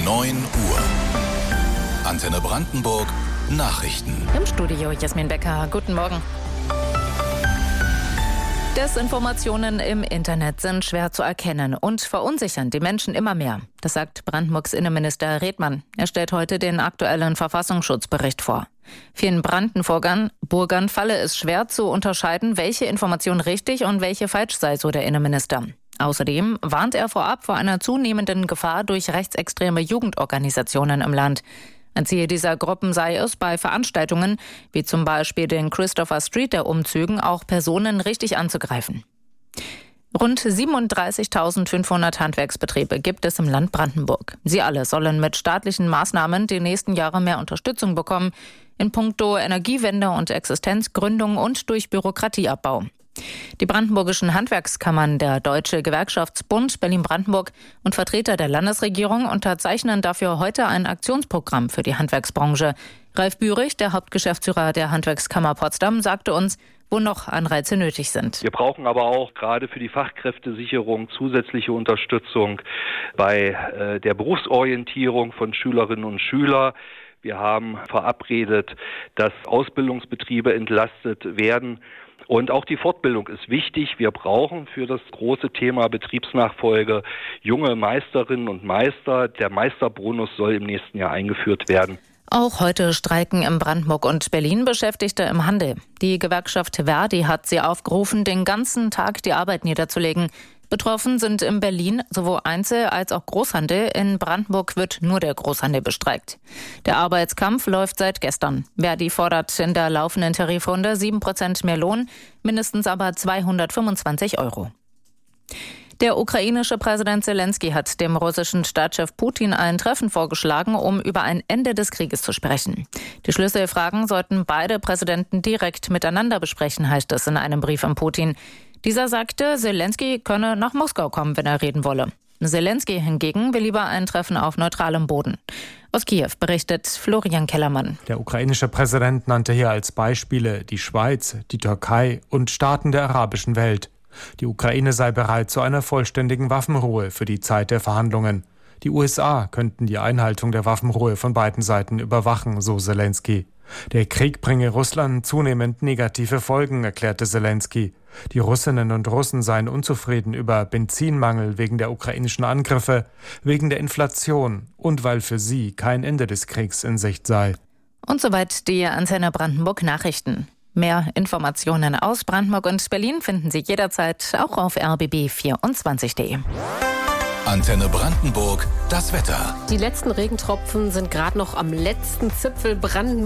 9 Uhr. Antenne Brandenburg Nachrichten. Im Studio Jasmin Becker. Guten Morgen. Desinformationen im Internet sind schwer zu erkennen und verunsichern die Menschen immer mehr. Das sagt Brandenburgs Innenminister Redmann. Er stellt heute den aktuellen Verfassungsschutzbericht vor. Vielen Brandenburgern falle es schwer zu unterscheiden, welche Information richtig und welche falsch sei, so der Innenminister. Außerdem warnt er vorab vor einer zunehmenden Gefahr durch rechtsextreme Jugendorganisationen im Land. Ein Ziel dieser Gruppen sei es, bei Veranstaltungen, wie zum Beispiel den Christopher Street der Umzügen, auch Personen richtig anzugreifen. Rund 37.500 Handwerksbetriebe gibt es im Land Brandenburg. Sie alle sollen mit staatlichen Maßnahmen die nächsten Jahre mehr Unterstützung bekommen, in puncto Energiewende und Existenzgründung und durch Bürokratieabbau. Die brandenburgischen Handwerkskammern, der Deutsche Gewerkschaftsbund Berlin-Brandenburg und Vertreter der Landesregierung unterzeichnen dafür heute ein Aktionsprogramm für die Handwerksbranche. Ralf Bührig, der Hauptgeschäftsführer der Handwerkskammer Potsdam, sagte uns, wo noch Anreize nötig sind. Wir brauchen aber auch gerade für die Fachkräftesicherung zusätzliche Unterstützung bei der Berufsorientierung von Schülerinnen und Schülern. Wir haben verabredet, dass Ausbildungsbetriebe entlastet werden. Und auch die Fortbildung ist wichtig. Wir brauchen für das große Thema Betriebsnachfolge junge Meisterinnen und Meister. Der Meisterbonus soll im nächsten Jahr eingeführt werden. Auch heute streiken in Brandenburg und Berlin Beschäftigte im Handel. Die Gewerkschaft ver.di hat sie aufgerufen, den ganzen Tag die Arbeit niederzulegen. Betroffen sind in Berlin sowohl Einzel- als auch Großhandel. In Brandenburg wird nur der Großhandel bestreikt. Der Arbeitskampf läuft seit gestern. ver.di fordert in der laufenden Tarifrunde 7% mehr Lohn, mindestens aber 225 €. Der ukrainische Präsident Zelensky hat dem russischen Staatschef Putin ein Treffen vorgeschlagen, um über ein Ende des Krieges zu sprechen. Die Schlüsselfragen sollten beide Präsidenten direkt miteinander besprechen, heißt es in einem Brief an Putin. Dieser sagte, Zelensky könne nach Moskau kommen, wenn er reden wolle. Zelensky hingegen will lieber ein Treffen auf neutralem Boden. Aus Kiew berichtet Florian Kellermann. Der ukrainische Präsident nannte hier als Beispiele die Schweiz, die Türkei und Staaten der arabischen Welt. Die Ukraine sei bereit zu einer vollständigen Waffenruhe für die Zeit der Verhandlungen. Die USA könnten die Einhaltung der Waffenruhe von beiden Seiten überwachen, so Zelensky. Der Krieg bringe Russland zunehmend negative Folgen, erklärte Zelensky. Die Russinnen und Russen seien unzufrieden über Benzinmangel wegen der ukrainischen Angriffe, wegen der Inflation und weil für sie kein Ende des Kriegs in Sicht sei. Und soweit die Antenne Brandenburg Nachrichten. Mehr Informationen aus Brandenburg und Berlin finden Sie jederzeit auch auf rbb24.de. Antenne Brandenburg, das Wetter. Die letzten Regentropfen sind gerade noch am letzten Zipfel Brandenburg.